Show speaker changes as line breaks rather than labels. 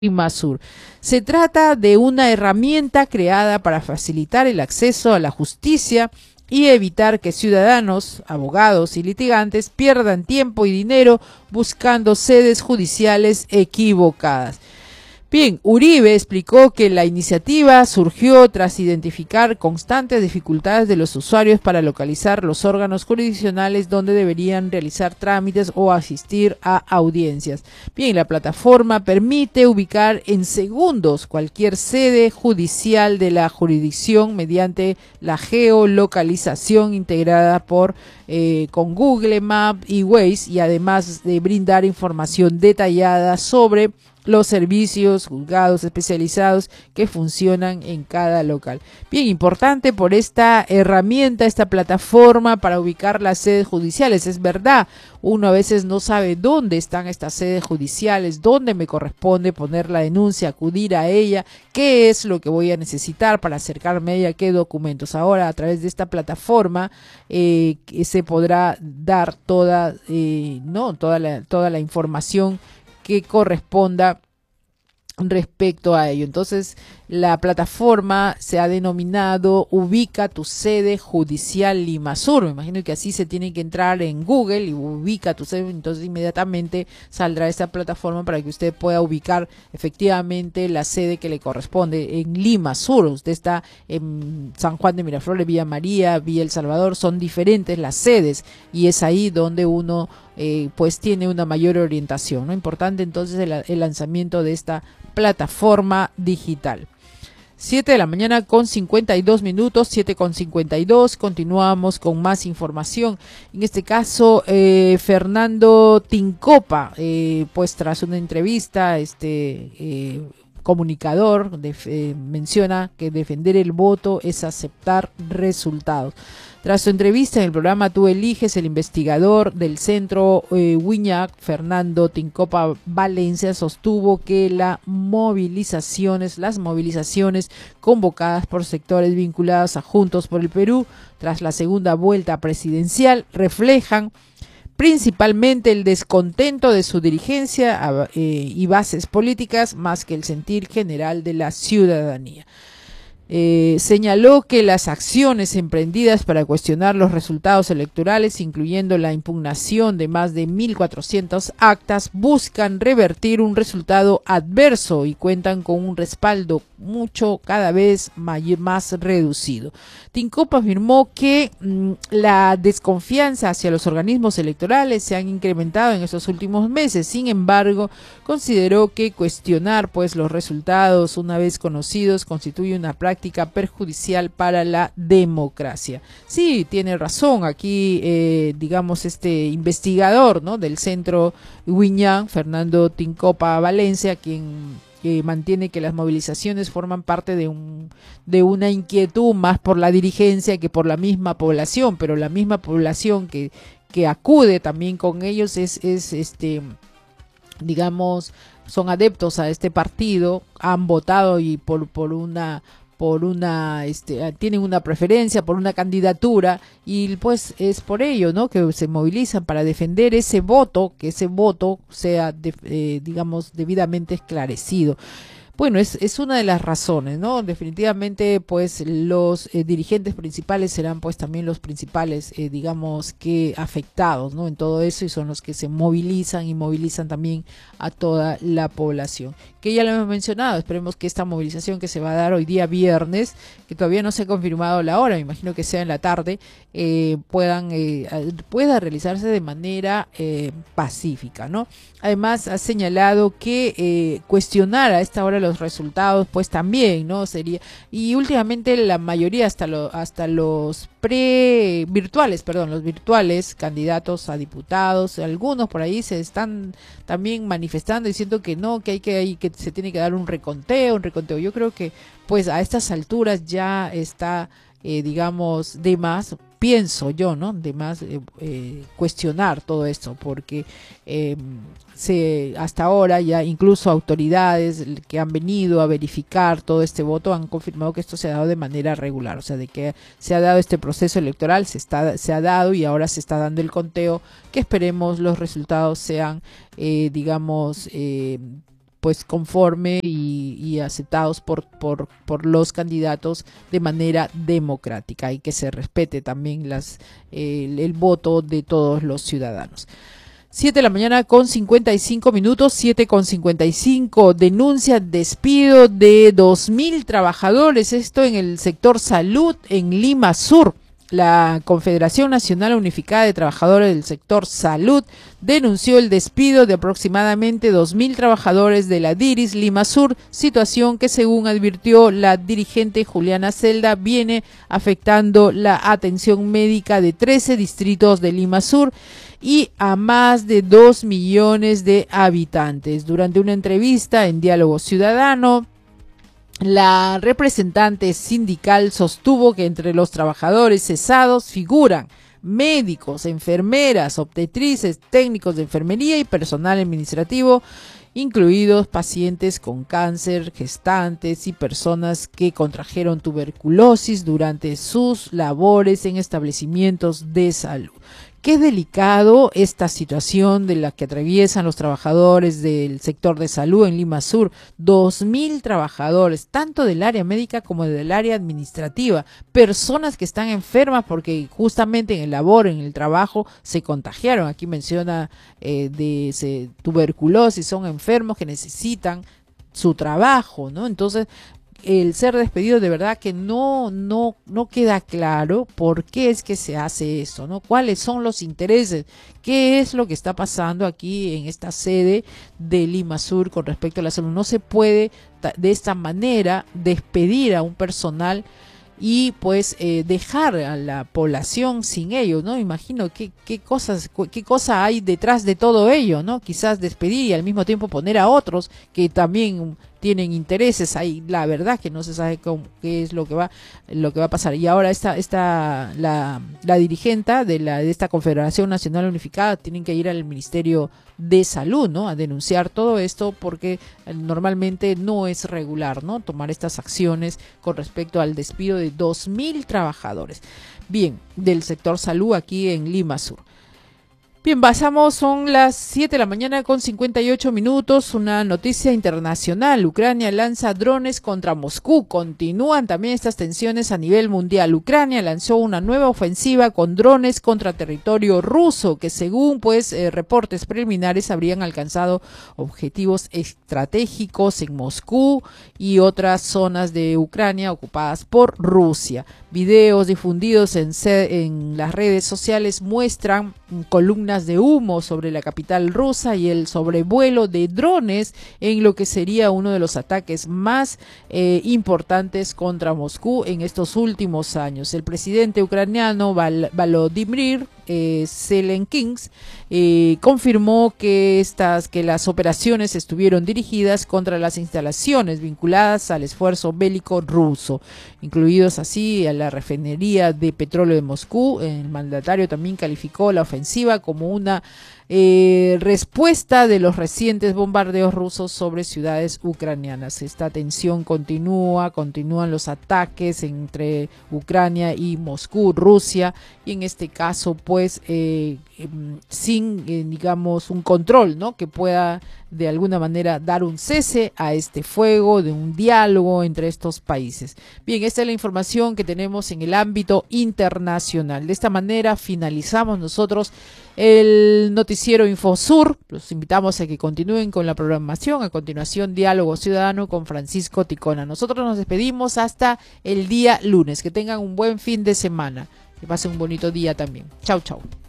Limasur. Se trata de una herramienta creada para facilitar el acceso a la justicia y evitar que ciudadanos, abogados y litigantes pierdan tiempo y dinero buscando sedes judiciales equivocadas. Bien, Uribe explicó que la iniciativa surgió tras identificar constantes dificultades de los usuarios para localizar los órganos jurisdiccionales donde deberían realizar trámites o asistir a audiencias. Bien, la plataforma permite ubicar en segundos cualquier sede judicial de la jurisdicción mediante la geolocalización integrada con Google Maps y Waze, y además de brindar información detallada sobre los servicios juzgados especializados que funcionan en cada local. Bien, importante por esta herramienta, esta plataforma para ubicar las sedes judiciales. Es verdad, uno a veces no sabe dónde están estas sedes judiciales, dónde me corresponde poner la denuncia, acudir a ella, qué es lo que voy a necesitar para acercarme a ella, qué documentos. Ahora, a través de esta plataforma se podrá dar toda la información que corresponda respecto a ello. Entonces, la plataforma se ha denominado Ubica tu sede judicial Limasur. Me imagino que así se tiene que entrar en Google y ubica tu sede, entonces inmediatamente saldrá esta plataforma para que usted pueda ubicar efectivamente la sede que le corresponde en Limasur. Usted está en San Juan de Miraflores, Villa María, Villa El Salvador, son diferentes las sedes y es ahí donde uno pues tiene una mayor orientación, ¿no? Importante entonces el lanzamiento de esta plataforma digital. 7 de la mañana con 52 minutos, 7:52, continuamos con más información. En este caso, Fernando Tincopa, pues tras una entrevista, comunicador menciona que defender el voto es aceptar resultados. Tras su entrevista en el programa Tú Eliges, el investigador del centro Wiñac, Fernando Tincopa Valencia, sostuvo que las movilizaciones convocadas por sectores vinculados a Juntos por el Perú tras la segunda vuelta presidencial reflejan principalmente el descontento de su dirigencia y bases políticas más que el sentir general de la ciudadanía. Señaló que las acciones emprendidas para cuestionar los resultados electorales, incluyendo la impugnación de más de 1.400 actas, buscan revertir un resultado adverso y cuentan con un respaldo cada vez más reducido. Tincopa afirmó que la desconfianza hacia los organismos electorales se han incrementado en estos últimos meses. Sin embargo, consideró que cuestionar los resultados una vez conocidos constituye una práctica perjudicial para la democracia. Sí, tiene razón aquí, este investigador, ¿no?, del centro Wiñán, Fernando Tincopa Valencia, quien mantiene que las movilizaciones forman parte de una inquietud más por la dirigencia que por la misma población, pero la misma población que acude también con ellos son adeptos a este partido, han votado y tienen una preferencia por una candidatura y pues es por ello, ¿no?, que se movilizan para defender ese voto, que ese voto sea debidamente esclarecido. Bueno, es una de las razones, ¿no? Definitivamente, pues los dirigentes principales serán pues también los principales, que afectados, ¿no?, en todo eso, y son los que se movilizan y movilizan también a toda la población. Que ya lo hemos mencionado, esperemos que esta movilización que se va a dar hoy día viernes, que todavía no se ha confirmado la hora, me imagino que sea en la tarde, pueda realizarse de manera pacífica, ¿no? Además, ha señalado que cuestionar a esta hora los resultados, pues también, ¿no?, sería, y últimamente la mayoría, hasta los los virtuales candidatos a diputados, algunos por ahí se están también manifestando diciendo que no, que se tiene que dar un reconteo. Yo creo que pues a estas alturas ya está de más, pienso yo, ¿no?, de más cuestionar todo esto, porque hasta ahora ya incluso autoridades que han venido a verificar todo este voto han confirmado que esto se ha dado de manera regular, o sea, de que se ha dado este proceso electoral, se ha dado y ahora se está dando el conteo, que esperemos los resultados sean pues conforme y aceptados por los candidatos de manera democrática y que se respete también el voto de todos los ciudadanos. 7 de la mañana con 55 minutos, 7:55, denuncia despido de 2.000 trabajadores, esto en el sector salud en Lima Sur. La Confederación Nacional Unificada de Trabajadores del Sector Salud denunció el despido de aproximadamente 2.000 trabajadores de la DIRIS Lima Sur, situación que, según advirtió la dirigente Juliana Celda, viene afectando la atención médica de 13 distritos de Lima Sur y a más de 2 millones de habitantes. Durante una entrevista en Diálogo Ciudadano, la representante sindical sostuvo que entre los trabajadores cesados figuran médicos, enfermeras, obstetrices, técnicos de enfermería y personal administrativo, incluidos pacientes con cáncer, gestantes y personas que contrajeron tuberculosis durante sus labores en establecimientos de salud. Qué delicado esta situación de la que atraviesan los trabajadores del sector de salud en Lima Sur. 2.000 trabajadores, tanto del área médica como del área administrativa. Personas que están enfermas porque justamente en el labor, en el trabajo, se contagiaron. Aquí menciona tuberculosis, son enfermos que necesitan su trabajo, ¿no? Entonces, el ser despedido de verdad que no queda claro por qué es que se hace eso, ¿no? ¿Cuáles son los intereses? ¿Qué es lo que está pasando aquí en esta sede de Lima Sur con respecto a la salud? No se puede de esta manera despedir a un personal y pues dejar a la población sin ellos, ¿no? Imagino qué cosa hay detrás de todo ello, ¿no? Quizás despedir y al mismo tiempo poner a otros que también tienen intereses ahí. La verdad que no se sabe qué es lo que va a pasar. Y ahora la dirigente de esta Confederación Nacional Unificada tienen que ir al Ministerio de Salud, ¿no? A denunciar todo esto porque normalmente no es regular, ¿no? Tomar estas acciones con respecto al despido de 2.000 trabajadores. Bien, del sector salud aquí en Lima Sur. Bien, pasamos, son las 7 de la mañana con 58 minutos, una noticia internacional. Ucrania lanza drones contra Moscú. Continúan también estas tensiones a nivel mundial. Ucrania lanzó una nueva ofensiva con drones contra territorio ruso, que según reportes preliminares habrían alcanzado objetivos estratégicos en Moscú y otras zonas de Ucrania ocupadas por Rusia. Videos difundidos en las redes sociales muestran columnas de humo sobre la capital rusa y el sobrevuelo de drones en lo que sería uno de los ataques más importantes contra Moscú en estos últimos años. El presidente ucraniano Volodymyr Zelensky confirmó que las operaciones estuvieron dirigidas contra las instalaciones vinculadas al esfuerzo bélico ruso, incluidos así a la refinería de petróleo de Moscú. El mandatario también calificó la ofensiva como una respuesta de los recientes bombardeos rusos sobre ciudades ucranianas. Esta tensión continúan los ataques entre Ucrania y Moscú, Rusia, y en este caso sin digamos un control, ¿no? Que pueda de alguna manera dar un cese a este fuego, de un diálogo entre estos países. Bien, esta es la información que tenemos en el ámbito internacional. De esta manera finalizamos nosotros el noticiero Infosur. Los invitamos a que continúen con la programación. A continuación, Diálogo Ciudadano con Francisco Ticona. Nosotros nos despedimos hasta el día lunes. Que tengan un buen fin de semana. Que pasen un bonito día también. Chau, chau.